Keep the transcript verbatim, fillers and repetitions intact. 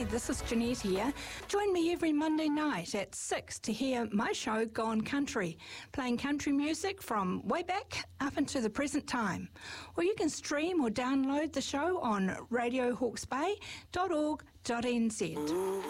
Hi, this is Jeanette here. Join me every Monday night at six to hear my show Gone Country, playing country music from way back up into the present time. Or you can stream or download the show on radio hawke's bay dot org dot n z.